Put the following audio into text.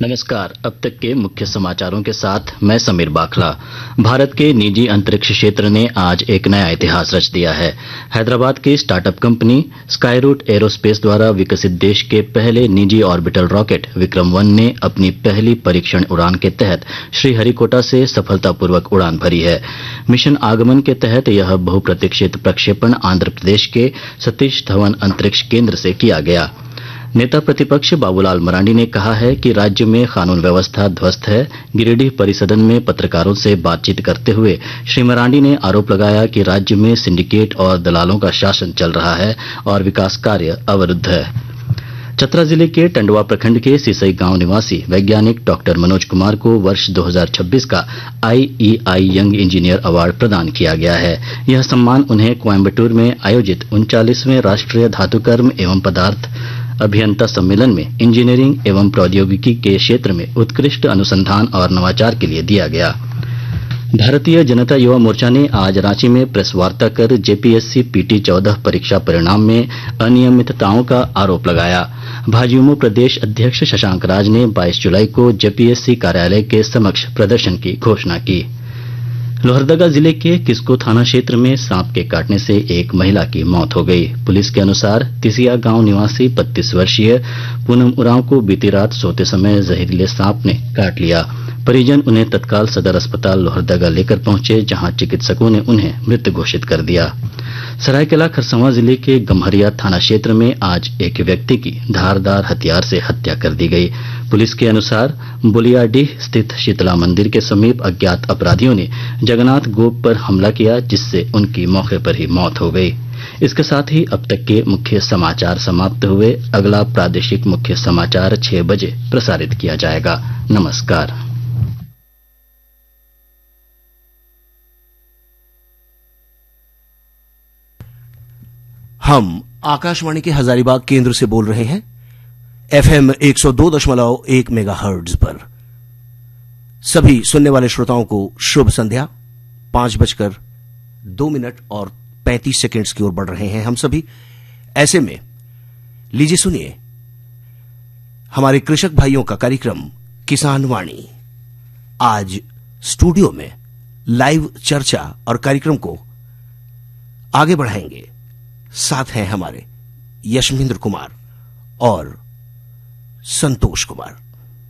नमस्कार। अब तक के मुख्य समाचारों के साथ मैं समीर बाखला। भारत के निजी अंतरिक्ष क्षेत्र ने आज एक नया इतिहास रच दिया है। हैदराबाद की स्टार्टअप कंपनी स्काईरूट एरोस्पेस द्वारा विकसित देश के पहले निजी ऑर्बिटल रॉकेट विक्रम-1 ने अपनी पहली परीक्षण उड़ान के तहत श्रीहरिकोटा से सफलतापूर्वक उड़ान भरी है। मिशन आगमन के तहत यह बहुप्रतीक्षित प्रक्षेपण आंध्र प्रदेश के सतीश धवन अंतरिक्ष केंद्र से किया गया। नेता प्रतिपक्ष बाबूलाल मरांडी ने कहा है कि राज्य में कानून व्यवस्था ध्वस्त है। गिरिडीह परिसदन में पत्रकारों से बातचीत करते हुए श्री मरांडी ने आरोप लगाया कि राज्य में सिंडिकेट और दलालों का शासन चल रहा है और विकास कार्य अवरुद्ध है। चतरा जिले के टंडवा प्रखंड के सिसई गांव निवासी वैज्ञानिक डॉक्टर मनोज कुमार को वर्ष 2026 का IEI यंग इंजीनियर अवार्ड प्रदान किया गया है। यह सम्मान उन्हें कोयम्बटूर में आयोजित 39वें राष्ट्रीय धातुकर्म एवं पदार्थ अभियंता सम्मेलन में इंजीनियरिंग एवं प्रौद्योगिकी के क्षेत्र में उत्कृष्ट अनुसंधान और नवाचार के लिए दिया गया। भारतीय जनता युवा मोर्चा ने आज रांची में प्रेस वार्ता कर JPSC PT 14 परीक्षा परिणाम में अनियमितताओं का आरोप लगाया। भाजयुमो प्रदेश अध्यक्ष शशांक राज ने 22 जुलाई को JPSC कार्यालय के समक्ष प्रदर्शन की घोषणा की। लोहरदगा जिले के किस्को थाना क्षेत्र में सांप के काटने से एक महिला की मौत हो गई। पुलिस के अनुसार तिसिया गांव निवासी 32 वर्षीय पूनम उरांव को बीती रात सोते समय जहरीले सांप ने काट लिया। परिजन उन्हें तत्काल सदर अस्पताल लोहरदगा लेकर पहुंचे, जहां चिकित्सकों ने उन्हें मृत घोषित कर दिया। सरायकेला खरसावां जिले के गम्हरिया थाना क्षेत्र में आज एक व्यक्ति की धारदार हथियार से हत्या कर दी गई। पुलिस के अनुसार बुलियाडीह स्थित शीतला मंदिर के समीप अज्ञात अपराधियों ने जगन्नाथ गोप पर हमला किया, जिससे उनकी मौके पर ही मौत हो गई। इसके साथ ही अब तक के मुख्य समाचार समाप्त हुए। अगला प्रादेशिक मुख्य समाचार 6 बजे प्रसारित किया जाएगा। नमस्कार। हम आकाशवाणी के हजारीबाग केंद्र से बोल रहे हैं FM 102.1 मेगाहर्ट्ज पर। सभी सुनने वाले श्रोताओं को शुभ संध्या। 5:02 और 35 सेकेंड्स की ओर बढ़ रहे हैं हम सभी। ऐसे में लीजिए सुनिए हमारे कृषक भाइयों का कार्यक्रम किसान वाणी। आज स्टूडियो में लाइव चर्चा और कार्यक्रम को आगे बढ़ाएंगे। साथ हैं हमारे यशमिंद्र कुमार और संतोष कुमार।